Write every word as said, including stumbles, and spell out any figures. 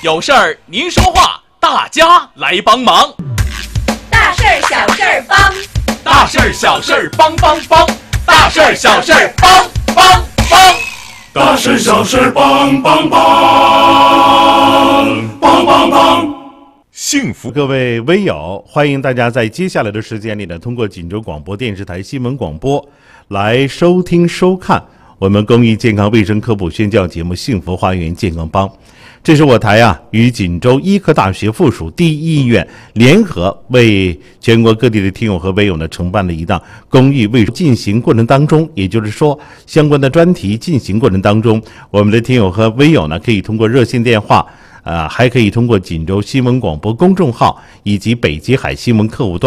有事儿您说话，大家来帮忙。 大事儿小事儿帮， 大事儿小事儿帮帮帮，大事儿小事儿帮帮帮， 大事儿小事儿帮帮帮，帮帮帮。 幸福各位微友，欢迎大家在接下来的时间里呢，通过锦州广播电视台新闻广播来收听收看我们公益健康卫生科普宣教节目《幸福花园健康帮》。这是我台啊与锦州医科大学附属第一医院联合为全国各地的听友和微友呢承办的一档公益卫生进行过程当中，也就是说相关的专题进行过程当中，我们的听友和微友呢可以通过热线电话呃，还可以通过锦州新闻广播公众号以及北极海新闻客户端